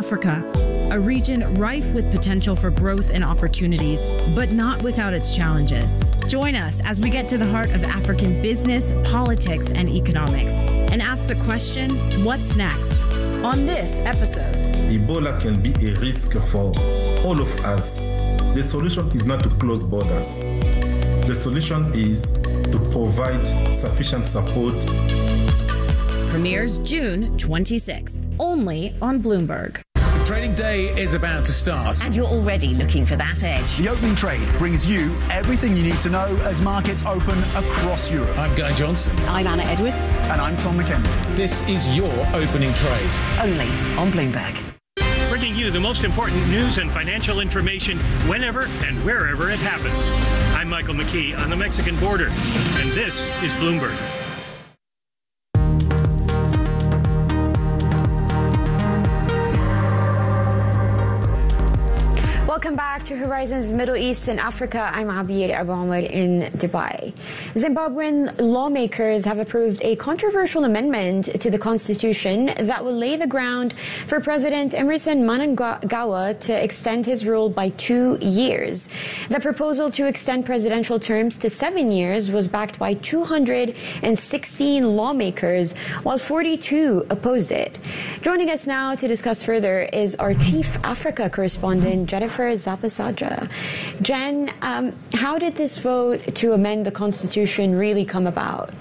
Africa, a region rife with potential for growth and opportunities, but not without its challenges. Join us as we get to the heart of African business, politics, and economics, and ask the question, what's next? On this episode. Ebola can be a risk for all of us. The solution is not to close borders. The solution is to provide sufficient support. Premieres June 26th, only on Bloomberg. Trading day is about to start. And you're already looking for that edge. The Opening Trade brings you everything you need to know as markets open across Europe. I'm Guy Johnson. I'm Anna Edwards. And I'm Tom McKenzie. This is your Opening Trade. Only on Bloomberg. Bringing you the most important news and financial information whenever and wherever it happens. I'm Michael McKee on the Mexican border, and this is Bloomberg. Welcome back to Horizons Middle East and Africa. I'm Abir Abu Omar in Dubai. Zimbabwean lawmakers have approved a controversial amendment to the constitution that will lay the ground for President Emmerson Mnangagwa to extend his rule by 2 years. The proposal to extend presidential terms to 7 years was backed by 216 lawmakers, while 42 opposed it. Joining us now to discuss further is our Chief Africa correspondent, Jennifer Zapasaja. Jen, how did this vote to amend the Constitution really come about?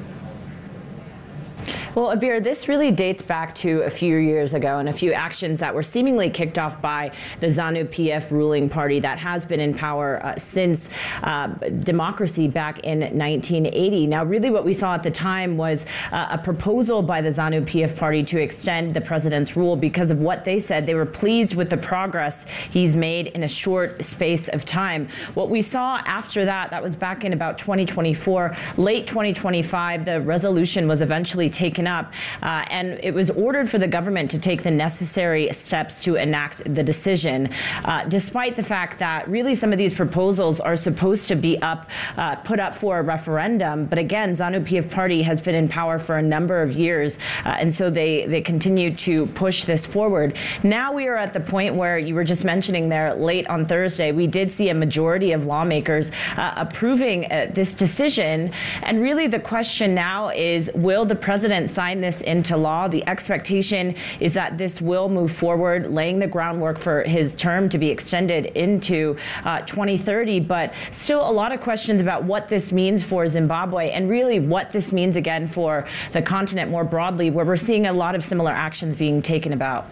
Well, Abir, this really dates back to a few years ago and a few actions that were seemingly kicked off by the ZANU-PF ruling party that has been in power since democracy back in 1980. Now, really what we saw at the time was a proposal by the ZANU-PF party to extend the president's rule because of what they said. They were pleased with the progress he's made in a short space of time. What we saw after that was back in about 2024, late 2025, the resolution was eventually taken up, and it was ordered for the government to take the necessary steps to enact the decision, despite the fact that really some of these proposals are supposed to be put up for a referendum. But again, ZANU-PF party has been in power for a number of years, and so they continue to push this forward. Now we are at the point where you were just mentioning there, late on Thursday, we did see a majority of lawmakers approving this decision. And really the question now is, will the president sign this into law? The expectation is that this will move forward, laying the groundwork for his term to be extended into 2030. But still a lot of questions about what this means for Zimbabwe and really what this means again for the continent more broadly, where we're seeing a lot of similar actions being taken about.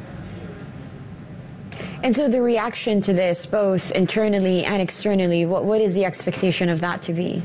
And so the reaction to this, both internally and externally, what is the expectation of that to be?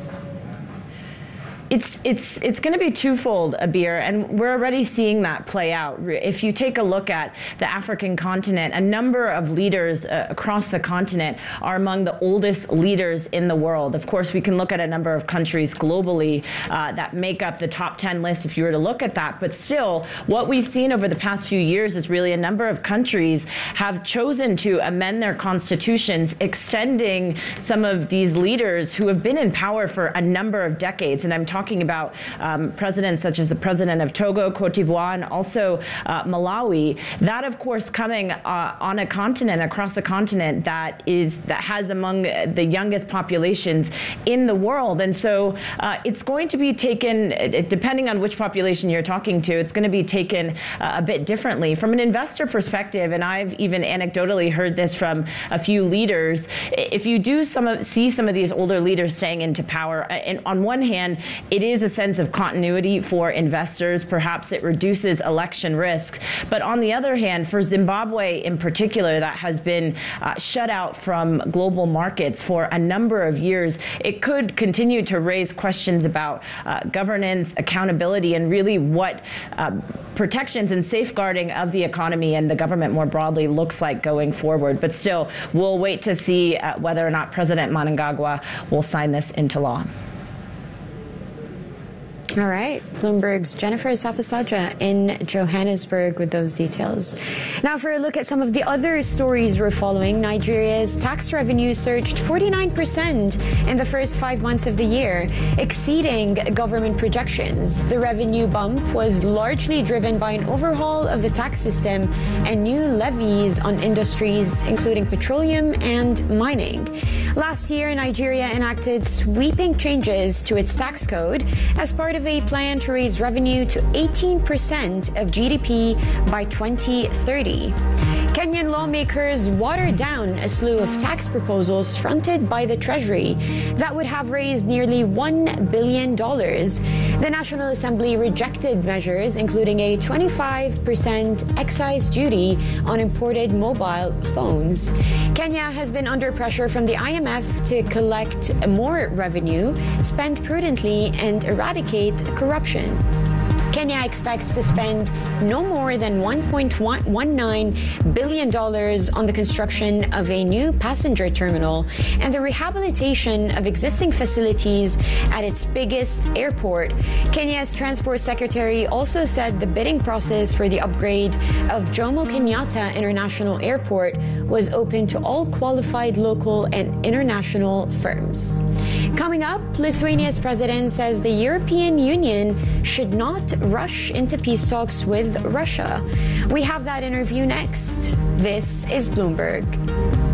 It's going to be twofold, Abir, and we're already seeing that play out. If you take a look at the African continent, a number of leaders across the continent are among the oldest leaders in the world. Of course, we can look at a number of countries globally that make up the top 10 list if you were to look at that. But still, what we've seen over the past few years is really a number of countries have chosen to amend their constitutions, extending some of these leaders who have been in power for a number of decades. And I'm talking about presidents such as the president of Togo, Cote d'Ivoire, and also Malawi. That, of course, coming on a continent, across a continent that has among the youngest populations in the world. And so it's going to be taken, depending on which population you're talking to, it's going to be taken a bit differently. From an investor perspective, and I've even anecdotally heard this from a few leaders, if you do see some of these older leaders staying into power, and on one hand, it is a sense of continuity for investors. Perhaps it reduces election risk. But on the other hand, for Zimbabwe in particular, that has been shut out from global markets for a number of years, it could continue to raise questions about governance, accountability, and really what protections and safeguarding of the economy and the government more broadly looks like going forward. But still, we'll wait to see whether or not President Mnangagwa will sign this into law. All right. Bloomberg's Jennifer Sapasaja in Johannesburg with those details. Now for a look at some of the other stories we're following. Nigeria's tax revenue surged 49% in the first 5 months of the year, exceeding government projections. The revenue bump was largely driven by an overhaul of the tax system and new levies on industries including petroleum and mining. Last year, Nigeria enacted sweeping changes to its tax code as part of a plan to raise revenue to 18% of GDP by 2030. Kenyan lawmakers watered down a slew of tax proposals fronted by the Treasury that would have raised nearly $1 billion. The National Assembly rejected measures including a 25% excise duty on imported mobile phones. Kenya has been under pressure from the IMF to collect more revenue, spend prudently, and eradicate corruption. Kenya expects to spend no more than $1.19 billion on the construction of a new passenger terminal and the rehabilitation of existing facilities at its biggest airport. Kenya's Transport Secretary also said the bidding process for the upgrade of Jomo Kenyatta International Airport was open to all qualified local and international firms. Coming up, Lithuania's president says the European Union should not rush into peace talks with Russia. We have that interview next. This is Bloomberg.